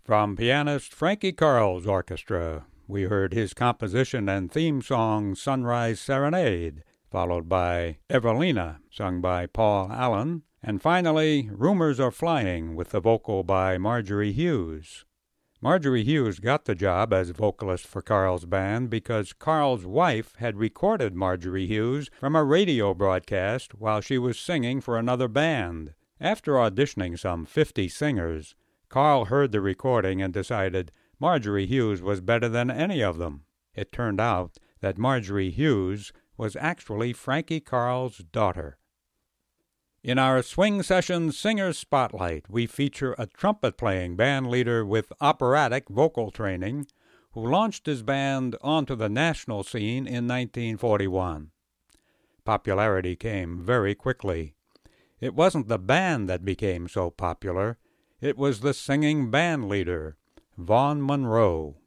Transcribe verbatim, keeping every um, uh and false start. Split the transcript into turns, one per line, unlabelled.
From pianist Frankie Carl's orchestra, we heard his composition and theme song Sunrise Serenade, followed by Evelina, sung by Paul Allen, and finally Rumors Are Flying with the vocal by Marjorie Hughes. Marjorie Hughes got the job as vocalist for Carl's band because Carl's wife had recorded Marjorie Hughes from a radio broadcast while she was singing for another band. After auditioning some fifty singers, Carl heard the recording and decided Marjorie Hughes was better than any of them. It turned out that Marjorie Hughes was actually Frankie Carl's daughter. In our Swing Sessions Singers Spotlight, we feature a trumpet-playing band leader with operatic vocal training who launched his band onto the national scene in nineteen forty-one. Popularity came very quickly. It wasn't the band that became so popular. It was the singing band leader, Vaughn Monroe.